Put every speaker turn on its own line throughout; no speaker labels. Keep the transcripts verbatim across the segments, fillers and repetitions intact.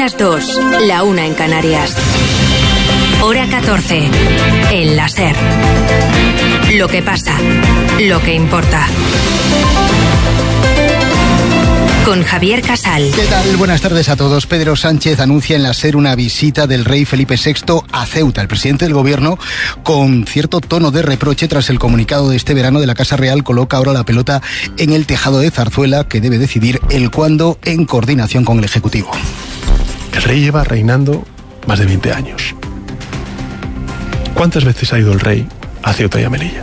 las dos, la una en Canarias. Hora catorce, en la SER. Lo que pasa, lo que importa. Con Javier Casal.
¿Qué tal? Buenas tardes a todos. Pedro Sánchez anuncia en la SER una visita del rey Felipe sexto a Ceuta. El presidente del gobierno, con cierto tono de reproche tras el comunicado de este verano de la Casa Real, coloca ahora la pelota en el tejado de Zarzuela, que debe decidir el cuándo en coordinación con el Ejecutivo.
El rey lleva reinando más de veinte años. ¿Cuántas veces ha ido el rey a Ceuta y a Melilla?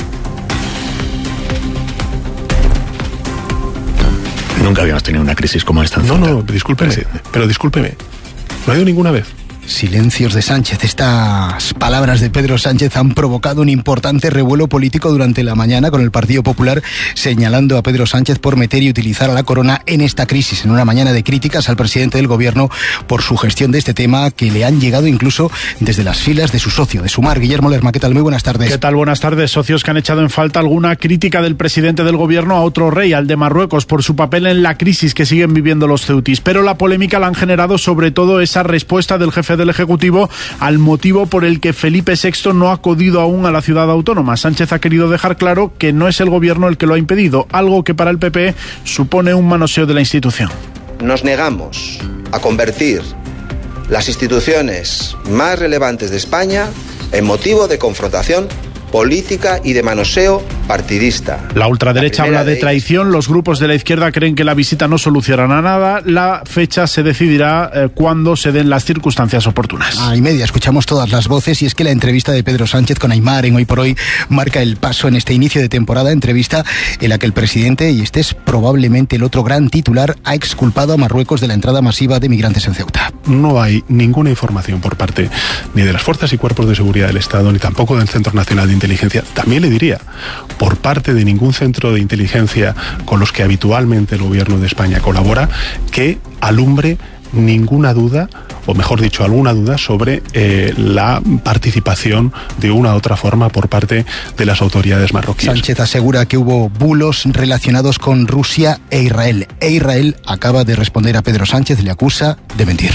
Nunca habíamos tenido una crisis como esta.
No, no, discúlpeme, pero discúlpeme. No ha ido ninguna vez.
Silencios de Sánchez. Estas palabras de Pedro Sánchez han provocado un importante revuelo político durante la mañana, con el Partido Popular señalando a Pedro Sánchez por meter y utilizar a la corona en esta crisis, en una mañana de críticas al presidente del gobierno por su gestión de este tema, que le han llegado incluso desde las filas de su socio, de Sumar. Guillermo Lerma, ¿qué tal? Muy buenas tardes.
¿Qué tal? Buenas tardes. Socios que han echado en falta alguna crítica del presidente del gobierno a otro rey, al de Marruecos, por su papel en la crisis que siguen viviendo los ceutis. Pero la polémica la han generado sobre todo esa respuesta del jefe del Ejecutivo al motivo por el que Felipe sexto no ha acudido aún a la ciudad autónoma. Sánchez ha querido dejar claro que no es el gobierno el que lo ha impedido, algo que para el P P supone un manoseo de la institución.
Nos negamos a convertir las instituciones más relevantes de España en motivo de confrontación política y de manoseo partidista.
La ultraderecha habla de traición, los grupos de la izquierda creen que la visita no solucionará nada, la fecha se decidirá eh, cuando se den las circunstancias oportunas.
A y media escuchamos todas las voces, y es que la entrevista de Pedro Sánchez con Aimar en Hoy por Hoy marca el paso en este inicio de temporada, entrevista en la que el presidente, y este es probablemente el otro gran titular, ha exculpado a Marruecos de la entrada masiva de migrantes en Ceuta.
No hay ninguna información por parte ni de las fuerzas y cuerpos de seguridad del Estado, ni tampoco del Centro Nacional de Inteligencia, también le diría, por parte de ningún centro de inteligencia con los que habitualmente el gobierno de España colabora, que alumbre ninguna duda, o mejor dicho, alguna duda sobre eh, la participación de una u otra forma por parte de las autoridades marroquíes.
Sánchez asegura que hubo bulos relacionados con Rusia e Israel, e Israel acaba de responder a Pedro Sánchez, le acusa de mentir.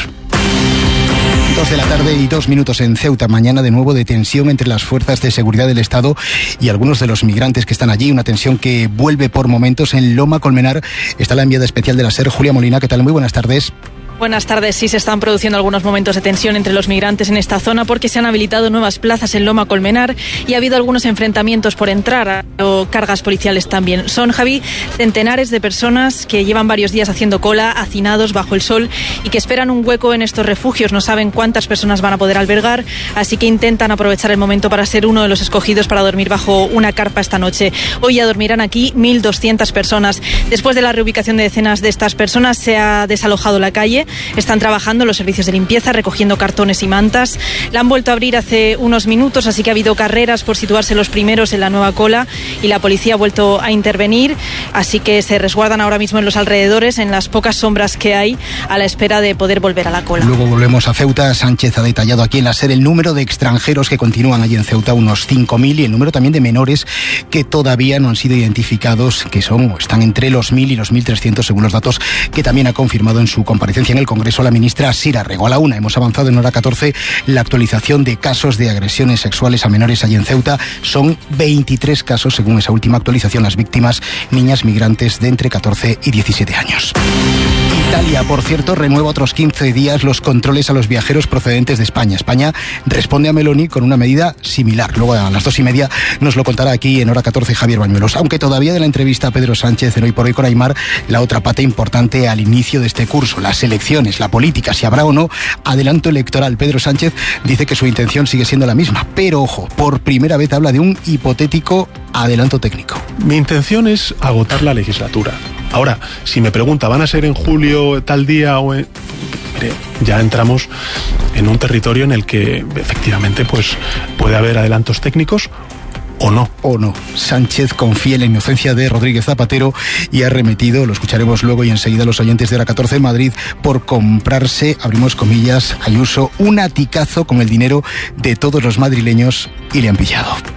Dos de la tarde y dos minutos en Ceuta. Mañana de nuevo de tensión entre las fuerzas de seguridad del Estado y algunos de los migrantes que están allí. Una tensión que vuelve por momentos. En Loma Colmenar está la enviada especial de la SER, Julia Molina. ¿Qué tal? Muy buenas tardes.
Buenas tardes. Sí, se están produciendo algunos momentos de tensión entre los migrantes en esta zona porque se han habilitado nuevas plazas en Loma Colmenar y ha habido algunos enfrentamientos por entrar, o cargas policiales también. Son, Javi, centenares de personas que llevan varios días haciendo cola, hacinados bajo el sol, y que esperan un hueco en estos refugios. No saben cuántas personas van a poder albergar, así que intentan aprovechar el momento para ser uno de los escogidos para dormir bajo una carpa esta noche. Hoy ya dormirán aquí mil doscientas personas. Después de la reubicación de decenas de estas personas, se ha desalojado la calle. Están trabajando los servicios de limpieza, recogiendo cartones y mantas. La han vuelto a abrir hace unos minutos, así que ha habido carreras por situarse los primeros en la nueva cola, y la policía ha vuelto a intervenir, así que se resguardan ahora mismo en los alrededores, en las pocas sombras que hay, a la espera de poder volver a la cola.
Luego volvemos a Ceuta. Sánchez ha detallado aquí en la SER el número de extranjeros que continúan allí en Ceuta, unos cinco mil, y el número también de menores que todavía no han sido identificados, que son o están entre los mil y los mil trescientos, según los datos que también ha confirmado en su comparecencia en el Congreso la ministra Sira Rego. A la una hemos avanzado en hora catorce la actualización de casos de agresiones sexuales a menores allí en Ceuta. Son veintitrés casos, según esa última actualización. Las víctimas, niñas migrantes de entre catorce y diecisiete años. Italia, por cierto, renueva otros quince días los controles a los viajeros procedentes de España. España responde a Meloni con una medida similar. Luego a las dos y media nos lo contará aquí en hora catorce Javier Bañuelos. Aunque todavía de la entrevista a Pedro Sánchez en Hoy por Hoy con Aimar, la otra pata importante al inicio de este curso, las elecciones, la política, si habrá o no adelanto electoral. Pedro Sánchez dice que su intención sigue siendo la misma, pero ojo, por primera vez habla de un hipotético adelanto técnico.
Mi intención es agotar la legislatura. Ahora, si me pregunta, ¿van a ser en julio tal día o en...? Mire, ya entramos en un territorio en el que efectivamente pues puede haber adelantos técnicos o no.
O no. Sánchez confía en la inocencia de Rodríguez Zapatero y ha remitido, lo escucharemos luego y enseguida, a los oyentes de hora catorce en Madrid por comprarse, abrimos comillas, Ayuso, un aticazo con el dinero de todos los madrileños, y le han pillado.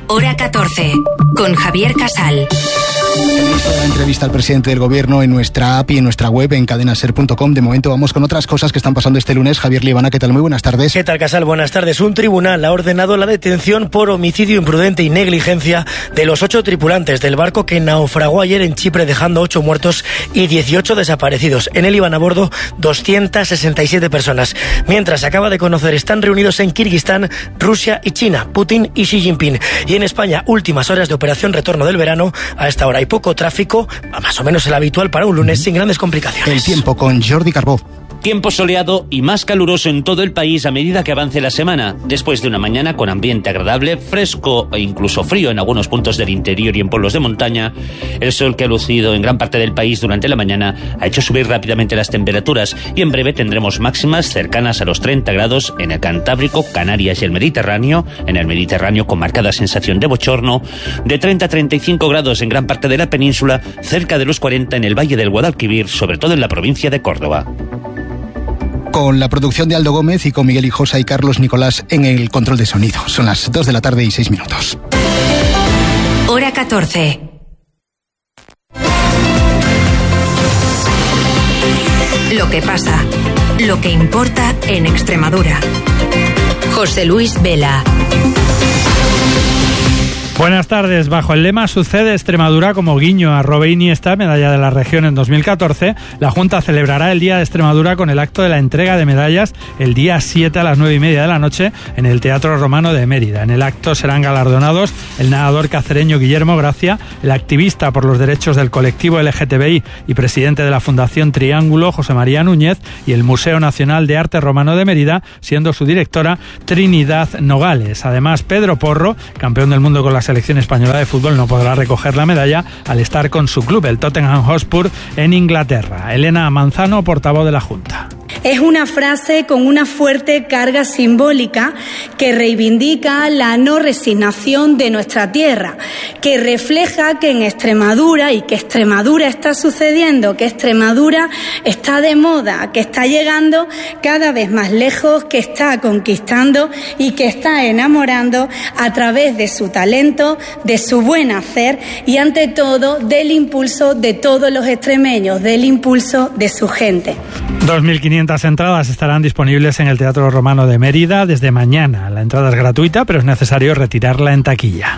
Hora catorce, con Javier Casal.
La entrevista al presidente del gobierno en nuestra app y en nuestra web en cadena ser punto com. De momento vamos con otras cosas que están pasando este lunes. Javier Libana, ¿qué tal? Muy buenas tardes.
¿Qué tal, Casal? Buenas tardes. Un tribunal ha ordenado la detención por homicidio imprudente y negligencia de los ocho tripulantes del barco que naufragó ayer en Chipre, dejando ocho muertos y dieciocho desaparecidos. En él iban a bordo doscientas sesenta y siete personas. Mientras, se acaba de conocer, están reunidos en Kirguistán, Rusia y China, Putin y Xi Jinping. Y en España, últimas horas de operación retorno del verano. A esta hora hay poco tráfico, más o menos el habitual para un lunes, sin grandes complicaciones.
El tiempo con Jordi Carbó.
Tiempo soleado y más caluroso en todo el país a medida que avance la semana. Después de una mañana con ambiente agradable, fresco e incluso frío en algunos puntos del interior y en pueblos de montaña, el sol que ha lucido en gran parte del país durante la mañana ha hecho subir rápidamente las temperaturas y en breve tendremos máximas cercanas a los treinta grados en el Cantábrico, Canarias y el Mediterráneo. En el Mediterráneo con marcada sensación de bochorno, de treinta a treinta y cinco grados en gran parte de la península, cerca de los cuarenta en el Valle del Guadalquivir, sobre todo en la provincia de Córdoba.
Con la producción de Aldo Gómez y con Miguel Hijosa y Carlos Nicolás en el control de sonido. Son las dos de la tarde y seis minutos.
Hora catorce. Lo que pasa, lo que importa en Extremadura. José Luis Vela.
Buenas tardes. Bajo el lema Sucede Extremadura como guiño a Robert Iniesta, medalla de la región en dos mil catorce, la Junta celebrará el Día de Extremadura con el acto de la entrega de medallas el día siete a las nueve y media de la noche en el Teatro Romano de Mérida. En el acto serán galardonados el nadador cacereño Guillermo Gracia, el activista por los derechos del colectivo L G T B I y presidente de la Fundación Triángulo José María Núñez y el Museo Nacional de Arte Romano de Mérida, siendo su directora Trinidad Nogales. Además, Pedro Porro, campeón del mundo con las selección española de fútbol, no podrá recoger la medalla al estar con su club, el Tottenham Hotspur, en Inglaterra. Elena Manzano, portavoz de la Junta.
Es una frase con una fuerte carga simbólica que reivindica la no resignación de nuestra tierra, que refleja que en Extremadura y que Extremadura está sucediendo, que Extremadura está de moda, que está llegando cada vez más lejos, que está conquistando y que está enamorando a través de su talento, de su buen hacer y ante todo del impulso de todos los extremeños, del impulso de su gente.
dos mil quinientas entradas estarán disponibles en el Teatro Romano de Mérida desde mañana. La entrada es gratuita, pero es necesario retirarla en taquilla.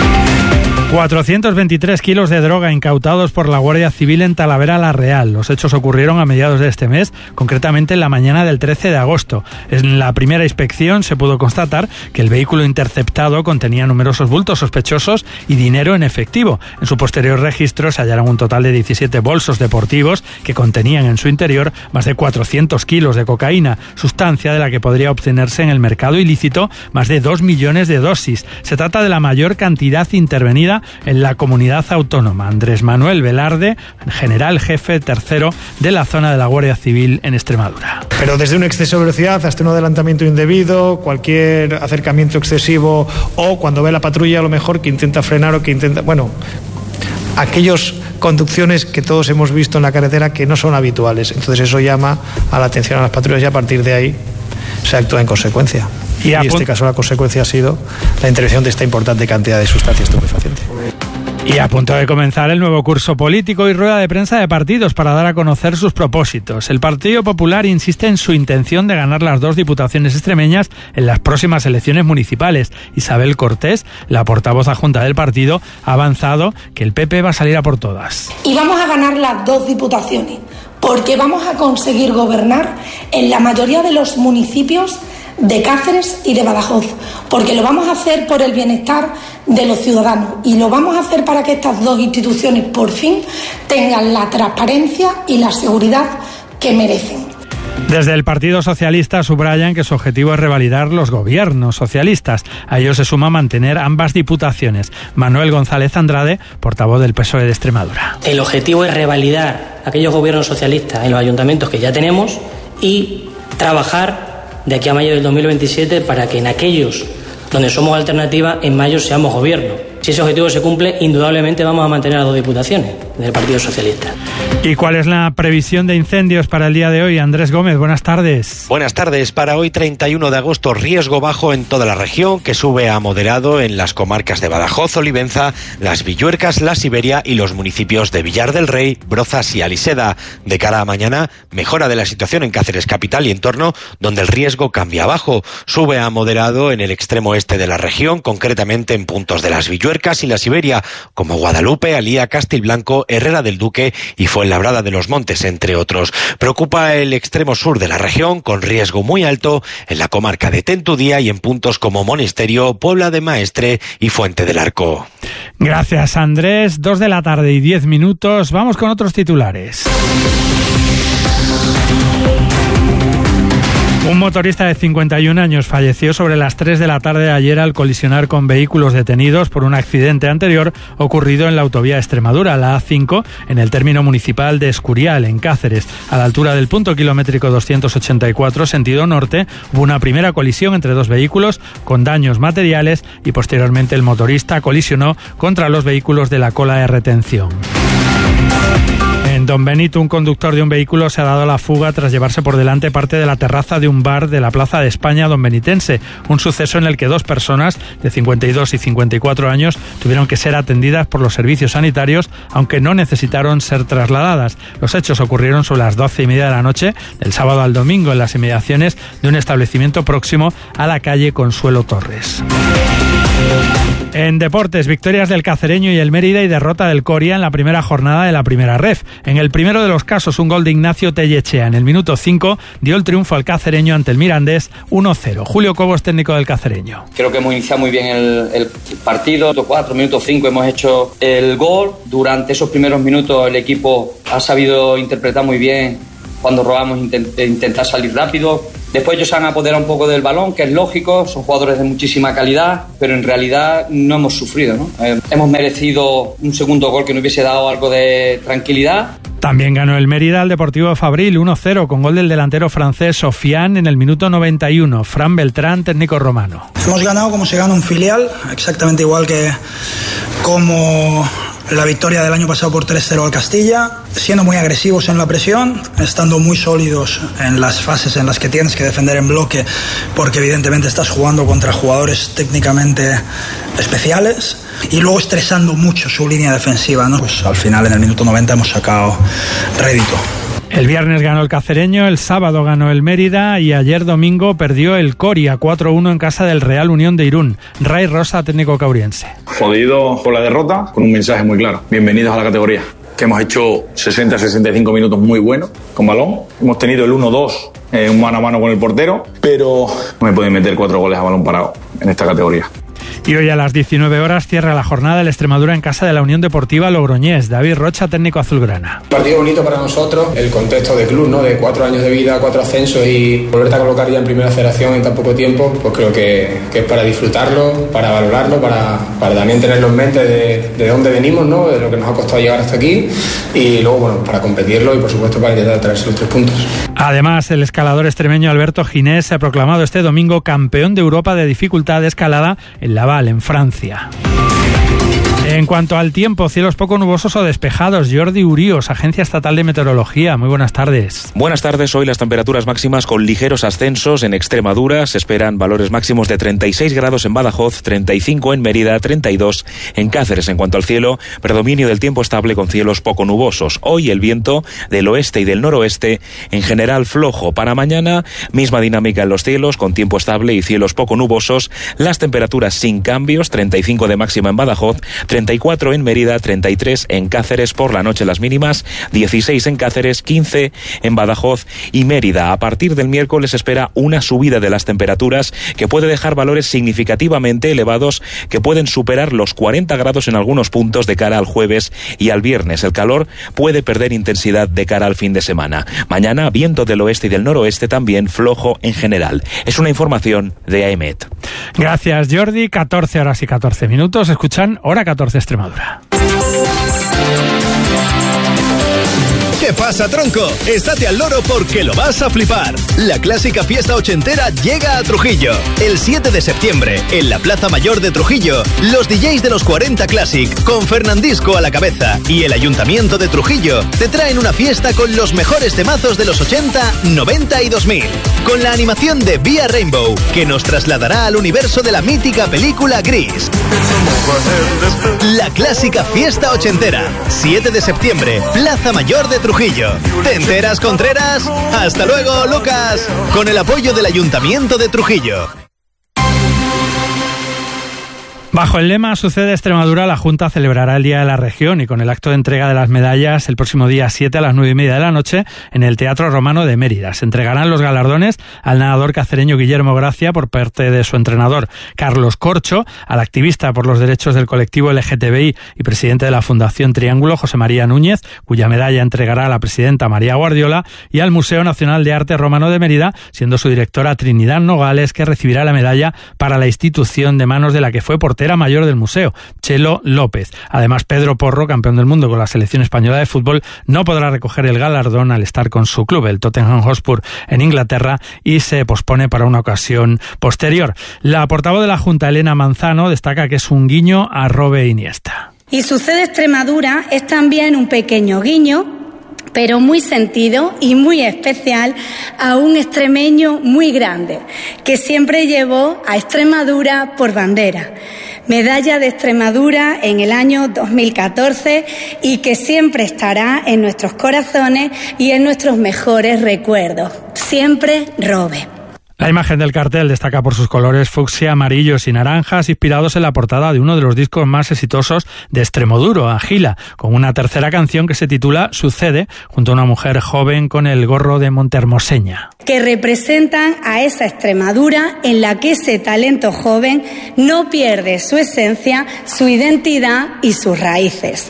cuatrocientos veintitrés kilos de droga incautados por la Guardia Civil en Talavera la Real. Los hechos ocurrieron a mediados de este mes, concretamente en la mañana del trece de agosto. En la primera inspección se pudo constatar que el vehículo interceptado contenía numerosos bultos sospechosos y dinero en efectivo. En su posterior registro se hallaron un total de diecisiete bolsos deportivos que contenían en su interior más de cuatrocientos kilos de cocaína, sustancia de la que podría obtenerse en el mercado ilícito más de dos millones de dosis. Se trata de la mayor cantidad intervenida en la comunidad autónoma. Andrés Manuel Velarde, general jefe tercero de la zona de la Guardia Civil en Extremadura.
Pero desde un exceso de velocidad hasta un adelantamiento indebido, cualquier acercamiento excesivo o cuando ve la patrulla a lo mejor que intenta frenar o que intenta... Bueno, aquellas conducciones que todos hemos visto en la carretera que no son habituales. Entonces eso llama a la atención a las patrullas y a partir de ahí se actúa en consecuencia. Y, y en este caso la consecuencia ha sido la intervención de esta importante cantidad de sustancias estupefacientes.
Y a punto de comenzar el nuevo curso político y rueda de prensa de partidos para dar a conocer sus propósitos. El Partido Popular insiste en su intención de ganar las dos diputaciones extremeñas en las próximas elecciones municipales. Isabel Cortés, la portavoz adjunta del partido, ha avanzado que el P P va a salir a por todas.
Y vamos a ganar las dos diputaciones, porque vamos a conseguir gobernar en la mayoría de los municipios de Cáceres y de Badajoz, porque lo vamos a hacer por el bienestar de los ciudadanos y lo vamos a hacer para que estas dos instituciones por fin tengan la transparencia y la seguridad que merecen.
Desde el Partido Socialista subrayan que su objetivo es revalidar los gobiernos socialistas. A ello se suma mantener ambas diputaciones. Manuel González Andrade, portavoz del P S O E de Extremadura.
El objetivo es revalidar aquellos gobiernos socialistas en los ayuntamientos que ya tenemos y trabajar de aquí a mayo del dos mil veintisiete para que en aquellos donde somos alternativa en mayo seamos gobierno. Si ese objetivo se cumple, indudablemente vamos a mantener las dos diputaciones del Partido Socialista.
¿Y cuál es la previsión de incendios para el día de hoy? Andrés Gómez, buenas tardes.
Buenas tardes. Para hoy, treinta y uno de agosto, riesgo bajo en toda la región, que sube a moderado en las comarcas de Badajoz, Olivenza, Las Villuercas, La Siberia y los municipios de Villar del Rey, Brozas y Aliseda. De cara a mañana, mejora de la situación en Cáceres capital y entorno, donde el riesgo cambia a bajo. Sube a moderado en el extremo este de la región, concretamente en puntos de Las Villuercas y La Siberia, como Guadalupe, Alía, Castilblanco, Herrera del Duque y Fuenlabrada de los Montes, entre otros. Preocupa el extremo sur de la región, con riesgo muy alto en la comarca de Tentudía y en puntos como Monesterio, Puebla de Maestre y Fuente del Arco.
Gracias, Andrés. Dos de la tarde y diez minutos. Vamos con otros titulares. Un motorista de cincuenta y un años falleció sobre las tres de la tarde de ayer al colisionar con vehículos detenidos por un accidente anterior ocurrido en la autovía Extremadura, la A cinco, en el término municipal de Escurial, en Cáceres. A la altura del punto kilométrico doscientos ochenta y cuatro, sentido norte, hubo una primera colisión entre dos vehículos con daños materiales y posteriormente el motorista colisionó contra los vehículos de la cola de retención. En Don Benito, un conductor de un vehículo se ha dado a la fuga tras llevarse por delante parte de la terraza de un bar de la Plaza de España donbenitense, un suceso en el que dos personas de cincuenta y dos y cincuenta y cuatro años tuvieron que ser atendidas por los servicios sanitarios, aunque no necesitaron ser trasladadas. Los hechos ocurrieron sobre las doce y media de la noche del sábado al domingo en las inmediaciones de un establecimiento próximo a la calle Consuelo Torres. En deportes, victorias del Cacereño y el Mérida y derrota del Coria en la primera jornada de la primera ref. En el primero de los casos, un gol de Ignacio Tellechea en el minuto cinco dio el triunfo al Cacereño ante el Mirandés uno cero. Julio Cobos, técnico del Cacereño.
Creo que hemos iniciado muy bien el, el partido. Minuto cuatro, minuto cinco hemos hecho el gol. Durante esos primeros minutos el equipo ha sabido interpretar muy bien cuando robamos, intent, intentar salir rápido. Después ellos se han apoderado un poco del balón, que es lógico, son jugadores de muchísima calidad, pero en realidad no hemos sufrido, ¿no? Eh, hemos merecido un segundo gol que nos hubiese dado algo de tranquilidad.
También ganó el Mérida al Deportivo Fabril uno cero con gol del delantero francés Sofiane en el minuto noventa y uno. Fran Beltrán, técnico romano.
Hemos ganado como se gana un filial, exactamente igual que como la victoria del año pasado por tres cero al Castilla, siendo muy agresivos en la presión, estando muy sólidos en las fases en las que tienes que defender en bloque, porque evidentemente estás jugando contra jugadores técnicamente especiales, y luego estresando mucho su línea defensiva, ¿no? Pues al final en el minuto noventa hemos sacado rédito.
El viernes ganó el Cacereño, el sábado ganó el Mérida y ayer domingo perdió el Coria cuatro uno en casa del Real Unión de Irún. Ray Rosa, técnico cauriense.
Jodido por la derrota, con un mensaje muy claro. Bienvenidos a la categoría. Que hemos hecho sesenta a sesenta y cinco minutos muy buenos con balón. Hemos tenido el uno dos, eh, un mano a mano con el portero, pero no me pueden meter cuatro goles a balón parado en esta categoría.
Y hoy a las diecinueve horas cierra la jornada el Extremadura en casa de la Unión Deportiva Logroñés. David Rocha, técnico azulgrana.
Partido bonito para nosotros, el contexto de club, ¿no? De cuatro años de vida, cuatro ascensos y volverte a colocar ya en primera federación en tan poco tiempo, pues creo que, que es para disfrutarlo, para valorarlo, para, para también tenerlo en mente de, de dónde venimos, ¿no? De lo que nos ha costado llegar hasta aquí y luego, bueno, para competirlo y por supuesto para intentar traerse los tres puntos.
Además, el escalador extremeño Alberto Ginés se ha proclamado este domingo campeón de Europa de dificultad de escalada en Laval, en Francia. En cuanto al tiempo, cielos poco nubosos o despejados. Jordi Uríos, Agencia Estatal de Meteorología. Muy buenas tardes.
Buenas tardes. Hoy las temperaturas máximas con ligeros ascensos en Extremadura. Se esperan valores máximos de treinta y seis grados en Badajoz, treinta y cinco en Mérida, treinta y dos en Cáceres. En cuanto al cielo, predominio del tiempo estable con cielos poco nubosos. Hoy el viento del oeste y del noroeste en general flojo. Para mañana, misma dinámica en los cielos con tiempo estable y cielos poco nubosos. Las temperaturas sin cambios, treinta y cinco de máxima en Badajoz, treinta y cuatro en Mérida, treinta y tres en Cáceres por la noche las mínimas, dieciséis en Cáceres, quince en Badajoz y Mérida. A partir del miércoles espera una subida de las temperaturas que puede dejar valores significativamente elevados que pueden superar los cuarenta grados en algunos puntos de cara al jueves y al viernes. El calor puede perder intensidad de cara al fin de semana. Mañana viento del oeste y del noroeste también flojo en general. Es una información de A E M E T.
Gracias, Jordi. catorce horas y catorce minutos. Escuchan Hora catorce Extremadura.
¿Qué pasa, tronco? Estate al loro porque lo vas a flipar. La clásica fiesta ochentera llega a Trujillo. El siete de septiembre, en la Plaza Mayor de Trujillo, los D Js de los cuarenta Classic, con Fernandisco a la cabeza, y el Ayuntamiento de Trujillo, te traen una fiesta con los mejores temazos de los ochenta, noventa y dos mil. Con la animación de Vía Rainbow, que nos trasladará al universo de la mítica película Gris. La clásica fiesta ochentera, siete de septiembre, Plaza Mayor de Trujillo. ¿Te enteras, Contreras? Hasta luego, Lucas. Con el apoyo del Ayuntamiento de Trujillo.
Bajo el lema Sucede Extremadura, la Junta celebrará el Día de la Región y con el acto de entrega de las medallas el próximo día siete a las nueve y media de la noche en el Teatro Romano de Mérida. Se entregarán los galardones al nadador cacereño Guillermo Gracia por parte de su entrenador Carlos Corcho, al activista por los derechos del colectivo L G T B I y presidente de la Fundación Triángulo José María Núñez, cuya medalla entregará la presidenta María Guardiola, y al Museo Nacional de Arte Romano de Mérida, siendo su directora Trinidad Nogales, que recibirá la medalla para la institución de manos de la que fue portera mayor del museo, Chelo López. Además, Pedro Porro, campeón del mundo con la selección española de fútbol, no podrá recoger el galardón al estar con su club, el Tottenham Hotspur, en Inglaterra, y se pospone para una ocasión posterior. La portavoz de la Junta, Elena Manzano, destaca que es un guiño a Robe Iniesta.
Y Sucede Extremadura es también un pequeño guiño, pero muy sentido y muy especial, a un extremeño muy grande, que siempre llevó a Extremadura por bandera. Medalla de Extremadura en el año dos mil catorce y que siempre estará en nuestros corazones y en nuestros mejores recuerdos. Siempre Robe.
La imagen del cartel destaca por sus colores fucsia, amarillos y naranjas, inspirados en la portada de uno de los discos más exitosos de Extremoduro, Agila, con una tercera canción que se titula Sucede, junto a una mujer joven con el gorro de montehermoseña.
Que representan a esa Extremadura en la que ese talento joven no pierde su esencia, su identidad y sus raíces.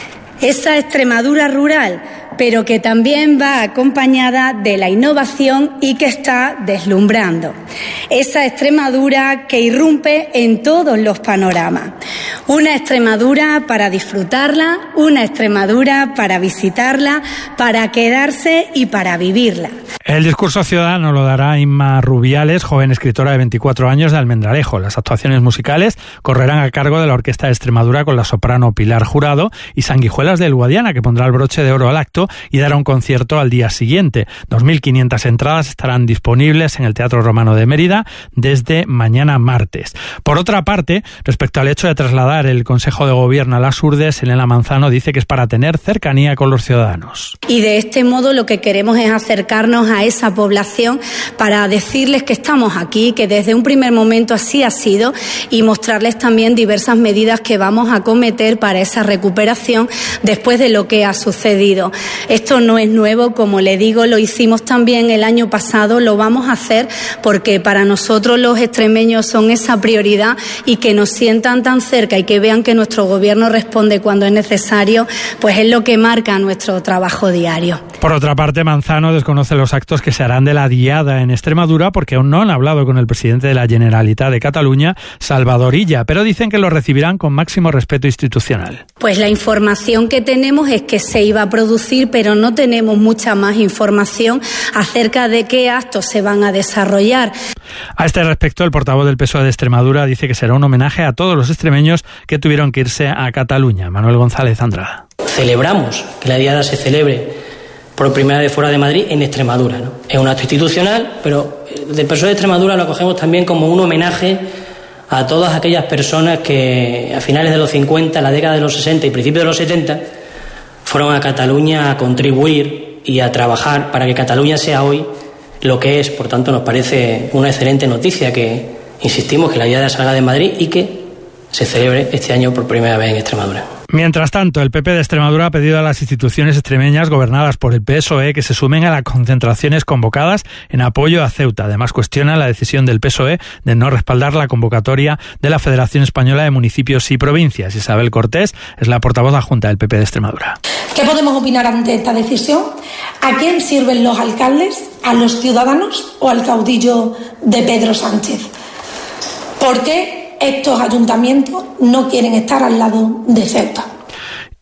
Esa Extremadura rural, pero que también va acompañada de la innovación y que está deslumbrando. Esa Extremadura que irrumpe en todos los panoramas. Una Extremadura para disfrutarla, una Extremadura para visitarla, para quedarse y para vivirla.
El discurso ciudadano lo dará Inma Rubiales, joven escritora de veinticuatro años de Almendralejo. Las actuaciones musicales correrán a cargo de la Orquesta de Extremadura con la soprano Pilar Jurado y Sanguijuelas del Guadiana, que pondrá el broche de oro al acto y dará un concierto al día siguiente. dos mil quinientas entradas estarán disponibles en el Teatro Romano de Mérida desde mañana martes. Por otra parte, respecto al hecho de trasladar el Consejo de Gobierno a las Urdes, Elena Manzano dice que es para tener cercanía con los ciudadanos.
Y de este modo lo que queremos es acercarnos a esa población para decirles que estamos aquí, que desde un primer momento así ha sido, y mostrarles también diversas medidas que vamos a acometer para esa recuperación después de lo que ha sucedido. Esto no es nuevo, como le digo, lo hicimos también el año pasado, lo vamos a hacer porque para nosotros los extremeños son esa prioridad, y que nos sientan tan cerca y que vean que nuestro gobierno responde cuando es necesario, pues es lo que marca nuestro trabajo diario.
Por otra parte, Manzano desconoce los actos que se harán de la Diada en Extremadura porque aún no han hablado con el presidente de la Generalitat de Cataluña, Salvador Illa, pero dicen que lo recibirán con máximo respeto institucional.
Pues la información que tenemos es que se iba a producir, pero no tenemos mucha más información acerca de qué actos se van a desarrollar.
A este respecto, el portavoz del P S O E de Extremadura dice que será un homenaje a todos los extremeños que tuvieron que irse a Cataluña. Manuel González Andrada.
Celebramos que la Diada se celebre por primera vez fuera de Madrid en Extremadura, ¿no? Es un acto institucional, pero del P S O E de Extremadura lo acogemos también como un homenaje a todas aquellas personas que a finales de los cincuenta, la década de los sesenta y principios de los setenta fueron a Cataluña a contribuir y a trabajar para que Cataluña sea hoy lo que es. Por tanto, nos parece una excelente noticia que, insistimos, que la Diada salga de Madrid y que se celebre este año por primera vez en Extremadura.
Mientras tanto, el P P de Extremadura ha pedido a las instituciones extremeñas gobernadas por el P S O E que se sumen a las concentraciones convocadas en apoyo a Ceuta. Además, cuestiona la decisión del P S O E de no respaldar la convocatoria de la Federación Española de Municipios y Provincias. Isabel Cortés es la portavoz adjunta del P P de Extremadura.
¿Qué podemos opinar ante esta decisión? ¿A quién sirven los alcaldes? ¿A los ciudadanos o al caudillo de Pedro Sánchez? ¿Por qué estos ayuntamientos no quieren estar al lado de Ceuta?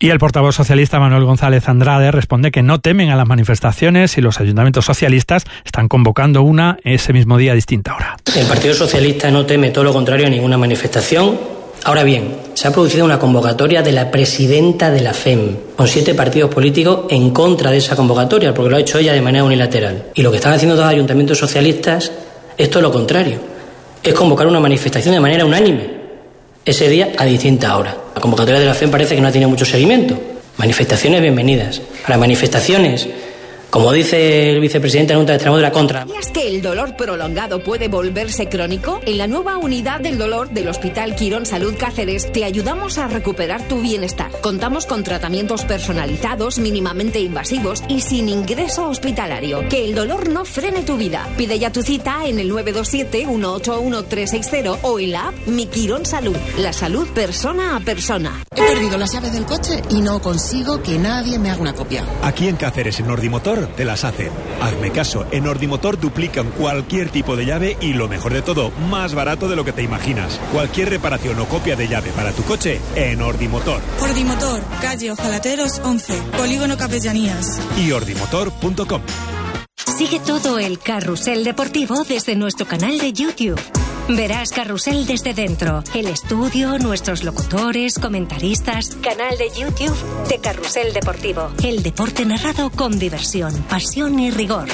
Y el portavoz socialista Manuel González Andrade responde que no temen a las manifestaciones y los ayuntamientos socialistas están convocando una ese mismo día a distinta hora.
El Partido Socialista no teme, todo lo contrario, a ninguna manifestación. Ahora bien, se ha producido una convocatoria de la presidenta de la F E M, con siete partidos políticos en contra de esa convocatoria, porque lo ha hecho ella de manera unilateral. Y lo que están haciendo los ayuntamientos socialistas es todo lo contrario, es convocar una manifestación de manera unánime ese día a distinta hora. La convocatoria de la F E M parece que no ha tenido mucho seguimiento. Manifestaciones bienvenidas. Para manifestaciones, como dice el vicepresidente de la Junta de Extremadura, contra...
¿Sabías que el dolor prolongado puede volverse crónico? En la nueva unidad del dolor del Hospital Quirón Salud Cáceres te ayudamos a recuperar tu bienestar. Contamos con tratamientos personalizados, mínimamente invasivos y sin ingreso hospitalario. Que el dolor no frene tu vida. Pide ya tu cita en el nueve dos siete, uno ocho uno, tres seis cero o en la app Mi Quirón Salud. La salud persona a persona.
He perdido las llaves del coche y no consigo que nadie me haga una copia.
Aquí en Cáceres, en Ordimotor, te las hacen. Hazme caso, en Ordimotor duplican cualquier tipo de llave y lo mejor de todo, más barato de lo que te imaginas. Cualquier reparación o copia de llave para tu coche en Ordimotor.
Ordimotor, calle Ojalateros once, Polígono Capellanías.
Y ordimotor punto com.
Sigue todo el carrusel deportivo desde nuestro canal de YouTube. Verás Carrusel desde dentro, el estudio, nuestros locutores, comentaristas. Canal de YouTube de Carrusel Deportivo. El deporte narrado con diversión, pasión y rigor.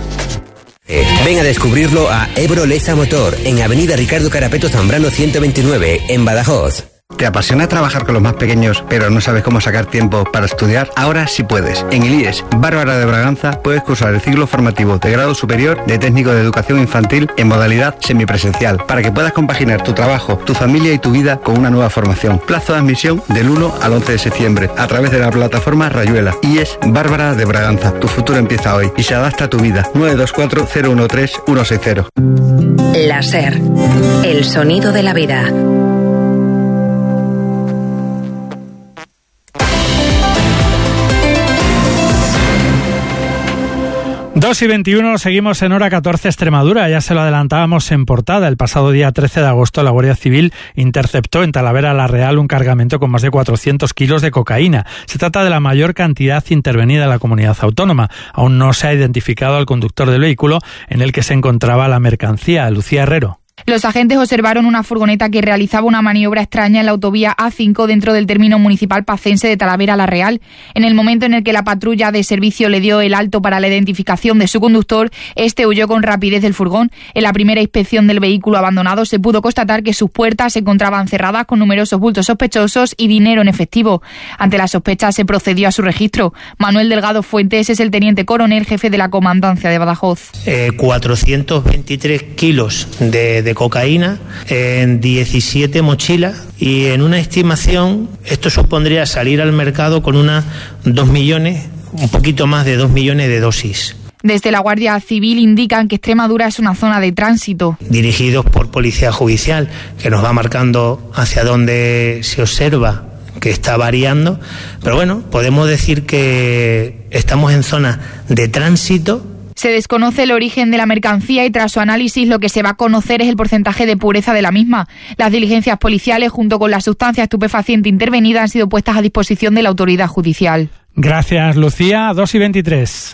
Ven a descubrirlo a Ebro Lesa Motor, en Avenida Ricardo Carapeto Zambrano ciento veintinueve, en Badajoz.
¿Te apasiona trabajar con los más pequeños, pero no sabes cómo sacar tiempo para estudiar? Ahora sí puedes. En el I E S Bárbara de Braganza puedes cursar el ciclo formativo de grado superior de técnico de educación infantil en modalidad semipresencial, para que puedas compaginar tu trabajo, tu familia y tu vida con una nueva formación. Plazo de admisión del uno al once de septiembre a través de la plataforma Rayuela. I E S Bárbara de Braganza. Tu futuro empieza hoy y se adapta a tu vida. nueve dos cuatro, cero uno tres, uno seis cero.
La SER, el sonido de la vida.
dos y veintiuno, seguimos en hora catorce Extremadura. Ya se lo adelantábamos en portada. El pasado día trece de agosto la Guardia Civil interceptó en Talavera la Real un cargamento con más de cuatrocientos kilos de cocaína. Se trata de la mayor cantidad intervenida en la comunidad autónoma. Aún no se ha identificado al conductor del vehículo en el que se encontraba la mercancía. Lucía Herrero.
Los agentes observaron una furgoneta que realizaba una maniobra extraña en la autovía A cinco dentro del término municipal pacense de Talavera la Real. En el momento en el que la patrulla de servicio le dio el alto para la identificación de su conductor, este huyó con rapidez del furgón. En la primera inspección del vehículo abandonado se pudo constatar que sus puertas se encontraban cerradas con numerosos bultos sospechosos y dinero en efectivo. Ante la sospecha se procedió a su registro. Manuel Delgado Fuentes es el teniente coronel jefe de la comandancia de Badajoz.
Eh, cuatrocientos veintitrés kilos de de cocaína en diecisiete mochilas y en una estimación esto supondría salir al mercado con unas dos millones, un poquito más de dos millones de dosis.
Desde la Guardia Civil indican que Extremadura es una zona de tránsito.
Dirigidos por Policía Judicial, que nos va marcando hacia dónde se observa que está variando, pero bueno, podemos decir que estamos en zona de tránsito.
Se desconoce el origen de la mercancía y tras su análisis lo que se va a conocer es el porcentaje de pureza de la misma. Las diligencias policiales junto con la sustancia estupefaciente intervenida han sido puestas a disposición de la autoridad judicial.
Gracias, Lucía. dos y veintitrés.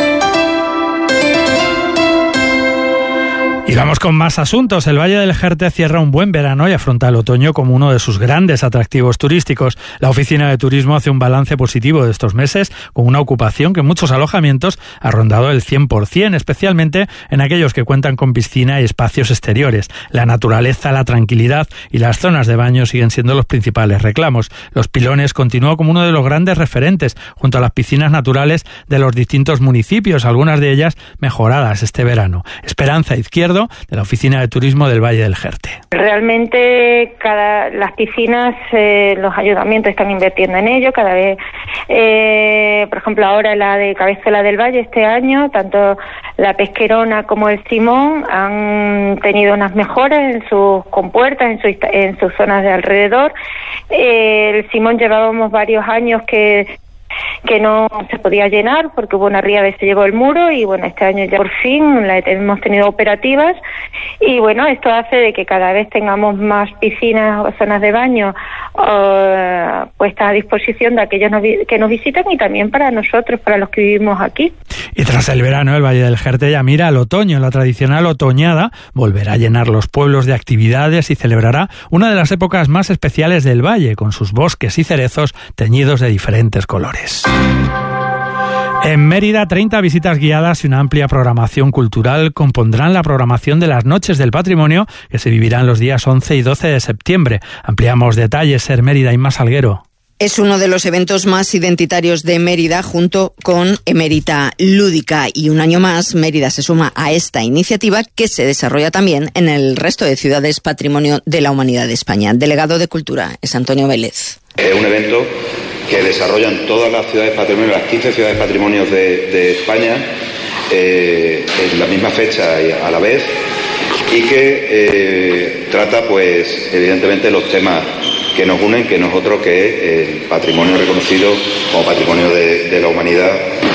Y vamos con más asuntos. El Valle del Jerte cierra un buen verano y afronta el otoño como uno de sus grandes atractivos turísticos. La Oficina de Turismo hace un balance positivo de estos meses, con una ocupación que en muchos alojamientos ha rondado el cien por ciento, especialmente en aquellos que cuentan con piscina y espacios exteriores. La naturaleza, la tranquilidad y las zonas de baño siguen siendo los principales reclamos. Los Pilones continúa como uno de los grandes referentes, junto a las piscinas naturales de los distintos municipios, algunas de ellas mejoradas este verano. Esperanza Izquierdo, de la Oficina de Turismo del Valle del Jerte.
Realmente cada, las piscinas, eh, los ayuntamientos están invirtiendo en ello cada vez. Eh, por ejemplo, ahora la de Cabezuela del Valle este año, tanto la Pesquerona como el Simón han tenido unas mejoras en sus compuertas, en, su, en sus zonas de alrededor. Eh, el Simón llevábamos varios años que que no se podía llenar porque hubo una riada y se llevó el muro, y bueno, este año ya por fin la hemos tenido operativas, y bueno, esto hace de que cada vez tengamos más piscinas o zonas de baño uh, puestas a disposición de aquellos que nos visitan, y también para nosotros, para los que vivimos aquí.
Y tras el verano, el Valle del Jerte ya mira al otoño. La tradicional otoñada volverá a llenar los pueblos de actividades y celebrará una de las épocas más especiales del valle, con sus bosques y cerezos teñidos de diferentes colores. En Mérida, treinta visitas guiadas y una amplia programación cultural compondrán la programación de las Noches del Patrimonio, que se vivirán los días once y doce de septiembre. Ampliamos detalles, Ser Mérida, Inma Salguero.
Es uno de los eventos más identitarios de Mérida, junto con Emérita Lúdica, y un año más Mérida se suma a esta iniciativa, que se desarrolla también en el resto de ciudades Patrimonio de la Humanidad de España. Delegado de Cultura es Antonio Vélez.
Es un evento que desarrollan todas las ciudades patrimonio, las quince ciudades patrimonios de, de España, eh, en la misma fecha y a la vez, y que eh, trata, pues, evidentemente, los temas que nos unen, que nosotros, que es el patrimonio reconocido como patrimonio de, de la humanidad,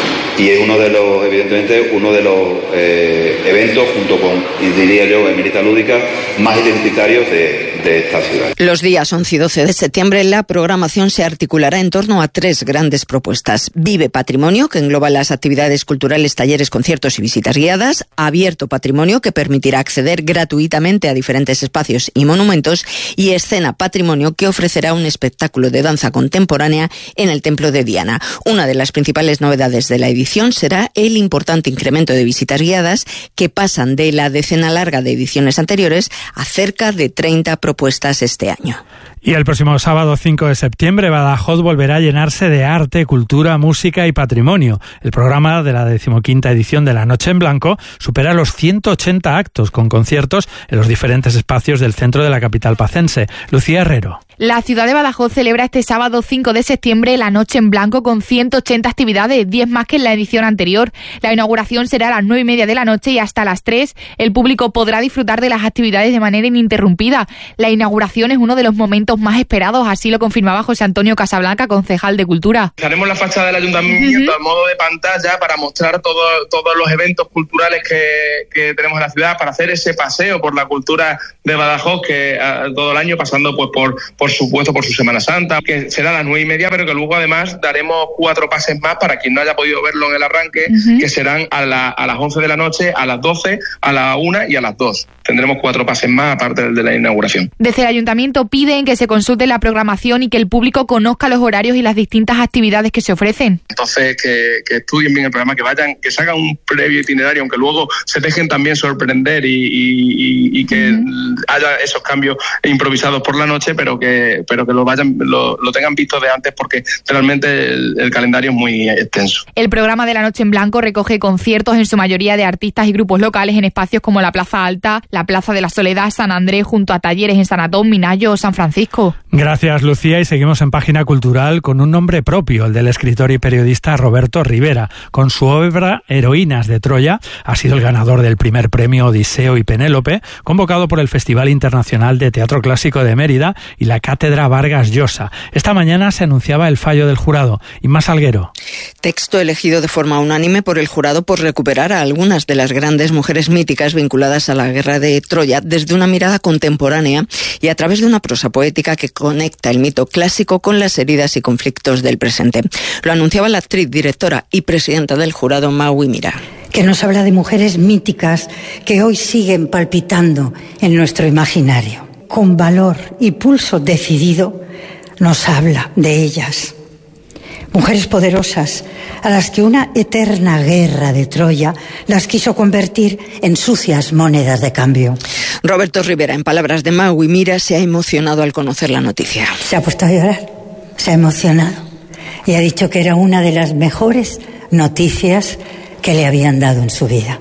y es uno de los, evidentemente, uno de los eh, eventos, junto con, y diría yo, Emérita Lúdica, más identitarios de, de esta ciudad.
Los días once y doce de septiembre la programación se articulará en torno a tres grandes propuestas. Vive Patrimonio, que engloba las actividades culturales, talleres, conciertos y visitas guiadas. Abierto Patrimonio, que permitirá acceder gratuitamente a diferentes espacios y monumentos. Y Escena Patrimonio, que ofrecerá un espectáculo de danza contemporánea en el Templo de Diana. Una de las principales novedades de la edición será el importante incremento de visitas guiadas, que pasan de la decena larga de ediciones anteriores a cerca de treinta propuestas este año.
Y el próximo sábado cinco de septiembre, Badajoz volverá a llenarse de arte, cultura, música y patrimonio. El programa de la decimoquinta edición de la Noche en Blanco supera los ciento ochenta actos, con conciertos en los diferentes espacios del centro de la capital pacense. Lucía Herrero.
La ciudad de Badajoz celebra este sábado cinco de septiembre la Noche en Blanco con ciento ochenta actividades, diez más que en la edición anterior. La inauguración será a las nueve y media de la noche, y hasta las tres el público podrá disfrutar de las actividades de manera ininterrumpida. La inauguración es uno de los momentos más esperados, así lo confirmaba José Antonio Casablanca, concejal de Cultura.
Haremos la fachada del ayuntamiento uh-huh. a modo de pantalla para mostrar todo, todos los eventos culturales que, que tenemos en la ciudad, para hacer ese paseo por la cultura de Badajoz, que uh, todo el año, pasando pues por, por supuesto por su Semana Santa, que será a las nueve y media, pero que luego además daremos cuatro pases más para quien no haya podido verlo en el arranque, uh-huh. que serán a, la, a las once de la noche, a las doce, a la una y a las dos. Tendremos cuatro pases más aparte del de la inauguración.
Desde el ayuntamiento piden que se consulte la programación y que el público conozca los horarios y las distintas actividades que se ofrecen.
Entonces, que, que estudien bien el programa, que vayan, que se haga un previo itinerario, aunque luego se dejen también sorprender y, y, y que uh-huh. haya esos cambios improvisados por la noche, pero que, pero que lo vayan, lo, lo tengan visto de antes, porque realmente el, el calendario es muy extenso.
El programa de la Noche en Blanco recoge conciertos, en su mayoría de artistas y grupos locales, en espacios como la Plaza Alta, la Plaza de la Soledad, San Andrés, junto a talleres en San Antón, Minayo o San Francisco.
Gracias, Lucía, y seguimos en Página Cultural con un nombre propio, el del escritor y periodista Roberto Rivera. Con su obra Heroínas de Troya ha sido el ganador del primer premio Odiseo y Penélope, convocado por el Festival Internacional de Teatro Clásico de Mérida y la Cátedra Vargas Llosa. Esta mañana se anunciaba el fallo del jurado. Inma Salguero.
Texto elegido de forma unánime por el jurado por recuperar a algunas de las grandes mujeres míticas vinculadas a la guerra de Troya desde una mirada contemporánea y a través de una prosa poética que conecta el mito clásico con las heridas y conflictos del presente. Lo anunciaba la actriz, directora y presidenta del jurado, Maui Mira.
Que nos habla de mujeres míticas que hoy siguen palpitando en nuestro imaginario. Con valor y pulso decidido nos habla de ellas. Mujeres poderosas a las que una eterna guerra de Troya las quiso convertir en sucias monedas de cambio.
Roberto Rivera, en palabras de Maui Mira, se ha emocionado al conocer la noticia.
Se ha puesto a llorar, se ha emocionado y ha dicho que era una de las mejores noticias que le habían dado en su vida.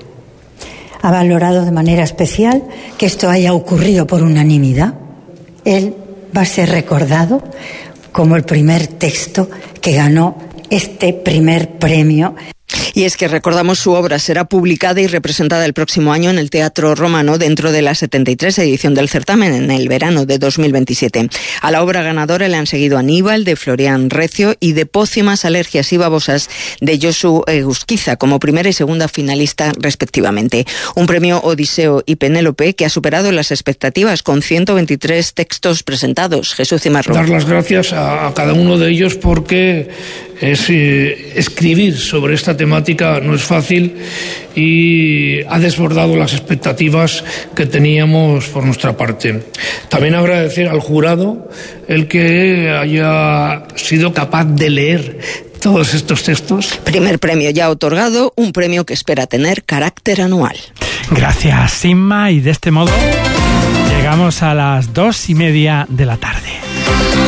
Ha valorado de manera especial que esto haya ocurrido por unanimidad. Él va a ser recordado como el primer texto que ganó este primer premio.
Y es que recordamos, su obra será publicada y representada el próximo año en el Teatro Romano dentro de la setenta y tres edición del certamen en el verano de dos mil veintisiete. A la obra ganadora le han seguido Aníbal de Florian Recio y de Pócimas, alergias y babosas de Josu Egusquiza como primera y segunda finalista respectivamente. Un premio Odiseo y Penélope que ha superado las expectativas con ciento veintitrés textos presentados. Jesús Cimarro.
Dar las gracias a, a cada uno de ellos porque es, eh, escribir sobre esta temática no es fácil y ha desbordado las expectativas que teníamos por nuestra parte. También agradecer al jurado el que haya sido capaz de leer todos estos textos.
Primer premio ya otorgado, un premio que espera tener carácter anual.
Gracias, Inma, y de este modo llegamos a las dos y media de la tarde.